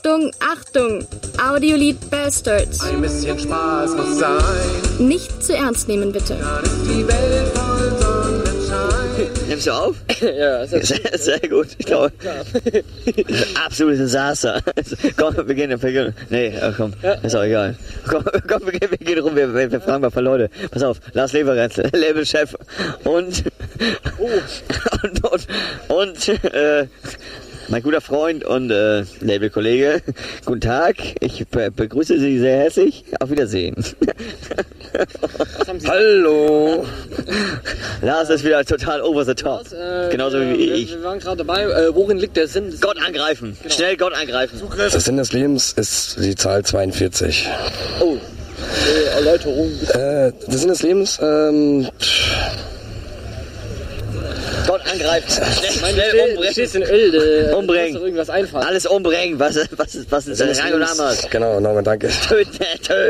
Achtung, Achtung! Audiolied Bastards. Ein bisschen Spaß muss sein. Nicht zu ernst nehmen, bitte. Dann ist die Welt voll Sonnenschein. Nimmst du auf? Ja, sehr gut. Ich glaube, absolutes Desaster. Komm, wir gehen. Nee, komm, ist auch egal. Komm, wir gehen rum, wir fragen mal ein paar Leute. Pass auf, Lars Leverenz, Labelchef und mein guter Freund und Labelkollege. Guten Tag, ich begrüße Sie sehr herzlich. Auf Wiedersehen. Hallo. Lars ist wieder total over the top. Genauso wie ich. Wir waren gerade dabei, worin liegt der Sinn? Gott angreifen. Genau. Schnell Gott angreifen. Zugriff. Der Sinn des Lebens ist die Zahl 42. Oh. Erläuterung. Der Sinn des Lebens, Gott angreifen. Schnell umbringen. Stehst in Öl. Umbringen. Muss irgendwas einfallen. Alles umbringen. Was ist Rang und Name? Genau, nochmal danke. Töten.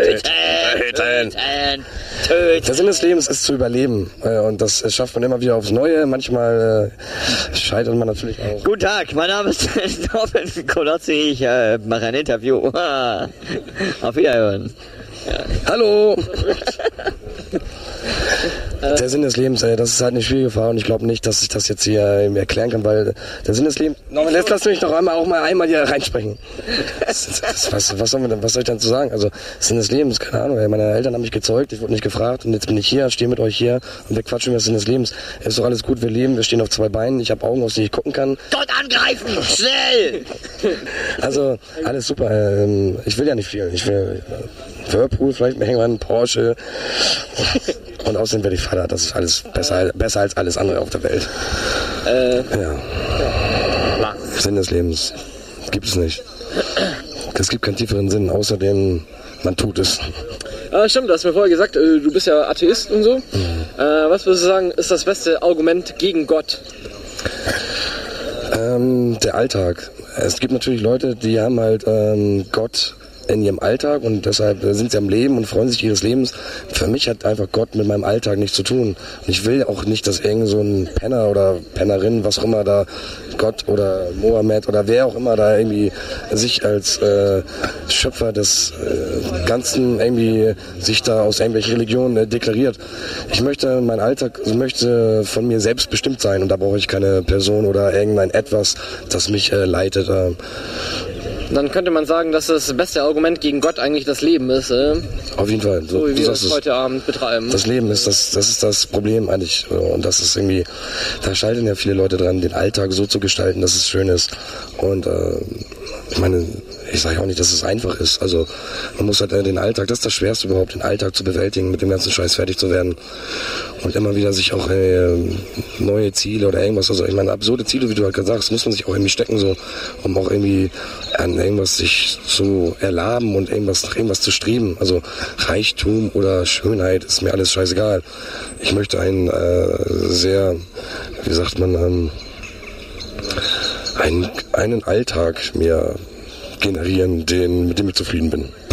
Der Sinn des Lebens ist zu überleben. Und das schafft man immer wieder aufs Neue. Manchmal scheitert man natürlich auch. Guten Tag, mein Name ist Norman Kolozzi. Ich mache ein Interview. Auf Wiederhören. Ja. Hallo! Der Sinn des Lebens, das ist halt eine schwierige Frage und ich glaube nicht, dass ich das jetzt hier erklären kann, weil der Sinn des Lebens... Lass mich doch einmal hier reinsprechen. Was soll ich dann zu sagen? Also, Sinn des Lebens, keine Ahnung, meine Eltern haben mich gezeugt, ich wurde nicht gefragt und jetzt bin ich hier, stehe mit euch hier und wir quatschen über den Sinn des Lebens. Es ist doch alles gut, wir leben, wir stehen auf zwei Beinen, ich habe Augen, auf die ich gucken kann. Gott angreifen! Schnell! Also, alles super. Ich will ja nicht viel. Ich will Whirlpool, vielleicht mir irgendwann Porsche. Und außerdem werde ich Vater. Das ist alles besser als alles andere auf der Welt. Ja. Sinn des Lebens gibt es nicht. Es gibt keinen tieferen Sinn, außerdem man tut es. Stimmt, du hast mir vorher gesagt, du bist ja Atheist und so. Was würdest du sagen, ist das beste Argument gegen Gott? Der Alltag. Es gibt natürlich Leute, die haben halt Gott in ihrem Alltag und deshalb sind sie am Leben und freuen sich ihres Lebens. Für mich hat einfach Gott mit meinem Alltag nichts zu tun. Und ich will auch nicht, dass irgend so ein Penner oder Pennerin, was auch immer da, Gott oder Mohammed oder wer auch immer da irgendwie sich als Schöpfer des Ganzen irgendwie sich da aus irgendwelchen Religionen deklariert. Ich möchte, mein Alltag möchte von mir selbst bestimmt sein und da brauche ich keine Person oder irgendein Etwas, das mich leitet. Dann könnte man sagen, dass das beste Argument gegen Gott eigentlich das Leben ist. Auf jeden Fall. So wie wir es heute Abend betreiben. Das Leben ist das ist das Problem eigentlich. Und das ist irgendwie, da scheitern ja viele Leute dran, den Alltag so zu gestalten, dass es schön ist. Und ich meine, ich sage auch nicht, dass es einfach ist. Also man muss halt den Alltag, das ist das Schwerste überhaupt, den Alltag zu bewältigen, mit dem ganzen Scheiß fertig zu werden. Und immer wieder sich auch neue Ziele oder irgendwas, also ich meine, absurde Ziele, wie du halt gerade sagst, muss man sich auch irgendwie stecken, so, um auch irgendwie an irgendwas sich zu erlaben und nach irgendwas zu streben. Also Reichtum oder Schönheit ist mir alles scheißegal. Ich möchte einen sehr, wie sagt man, einen Alltag mir generieren, mit dem ich zufrieden bin.